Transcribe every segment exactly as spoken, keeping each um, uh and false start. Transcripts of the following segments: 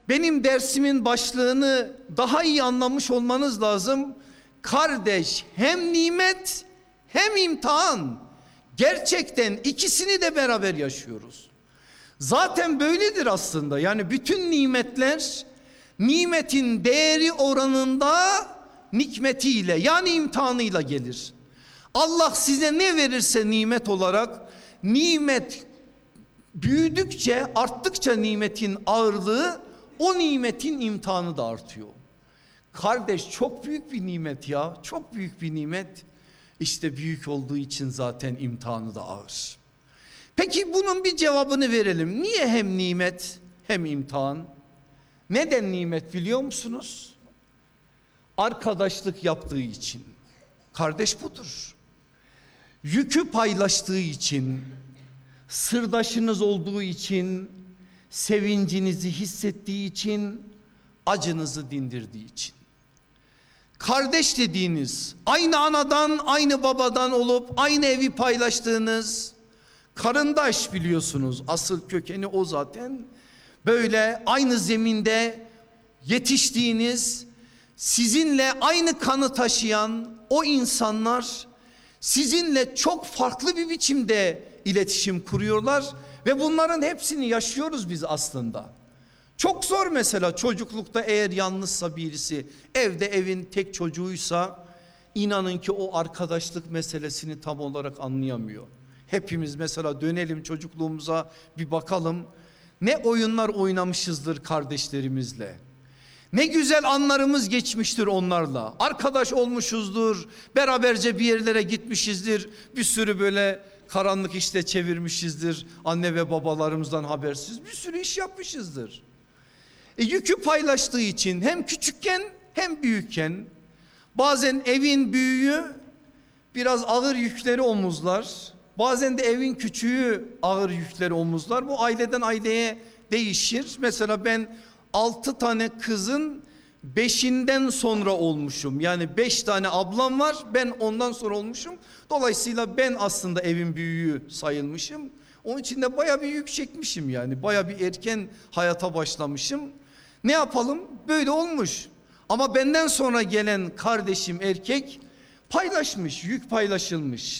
benim dersimin başlığını daha iyi anlamış olmanız lazım. Kardeş hem nimet hem imtihan. Gerçekten ikisini de beraber yaşıyoruz. Zaten böyledir aslında. Yani bütün nimetler nimetin değeri oranında nikmetiyle, yani imtihanıyla gelir. Allah size ne verirse nimet olarak, nimet büyüdükçe, arttıkça nimetin ağırlığı, o nimetin imtihanı da artıyor. Kardeş çok büyük bir nimet ya, çok büyük bir nimet. İşte büyük olduğu için zaten imtihanı da ağır. Peki bunun bir cevabını verelim. Niye hem nimet hem imtihan? Neden nimet biliyor musunuz? Arkadaşlık yaptığı için. Kardeş budur. Yükü paylaştığı için, sırdaşınız olduğu için, sevincinizi hissettiği için, acınızı dindirdiği için. Kardeş dediğiniz, aynı anadan aynı babadan olup aynı evi paylaştığınız, karındaş biliyorsunuz, asıl kökeni o zaten. Böyle aynı zeminde yetiştiğiniz, sizinle aynı kanı taşıyan o insanlar sizinle çok farklı bir biçimde iletişim kuruyorlar ve bunların hepsini yaşıyoruz biz aslında. Çok zor mesela çocuklukta, eğer yalnızsa birisi, evde evin tek çocuğuysa, inanın ki o arkadaşlık meselesini tam olarak anlayamıyor. Hepimiz mesela dönelim çocukluğumuza bir bakalım. Ne oyunlar oynamışızdır kardeşlerimizle. Ne güzel anlarımız geçmiştir onlarla. Arkadaş olmuşuzdur, beraberce bir yerlere gitmişizdir. Bir sürü böyle karanlık işte çevirmişizdir. Anne ve babalarımızdan habersiz bir sürü iş yapmışızdır. E, yükü paylaştığı için hem küçükken hem büyükken, bazen evin büyüğü biraz ağır yükleri omuzlar, bazen de evin küçüğü ağır yükleri omuzlar. Bu aileden aileye değişir. Mesela ben altı tane kızın beşinden sonra olmuşum. Yani beş tane ablam var, ben ondan sonra olmuşum. Dolayısıyla ben aslında evin büyüğü sayılmışım. Onun için de baya bir yük çekmişim yani. Baya bir erken hayata başlamışım. Ne yapalım? Böyle olmuş. Ama benden sonra gelen kardeşim erkek paylaşmış, yük paylaşılmış.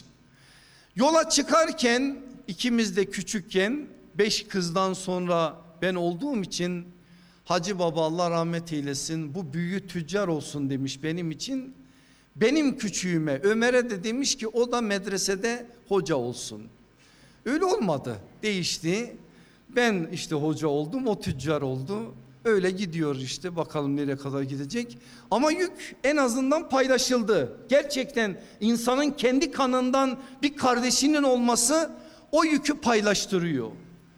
Yola çıkarken, ikimiz de küçükken, beş kızdan sonra ben olduğum için Hacı Baba Allah rahmet eylesin, bu büyüğü tüccar olsun demiş benim için. Benim küçüğüme Ömer'e de demiş ki o da medresede hoca olsun. Öyle olmadı, değişti. Ben işte hoca oldum, o tüccar oldu. Öyle gidiyor işte, bakalım nereye kadar gidecek. Ama yük en azından paylaşıldı. Gerçekten insanın kendi kanından bir kardeşinin olması o yükü paylaştırıyor.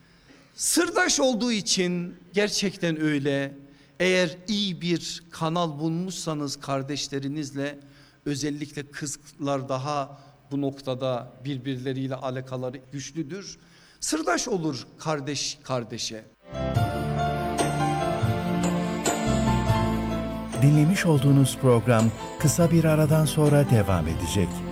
Sırdaş olduğu için gerçekten öyle. Eğer iyi bir kanal bulmuşsanız kardeşlerinizle, özellikle kızlar daha bu noktada birbirleriyle alakaları güçlüdür. Sırdaş olur kardeş kardeşe. Dinlemiş olduğunuz program kısa bir aradan sonra devam edecek.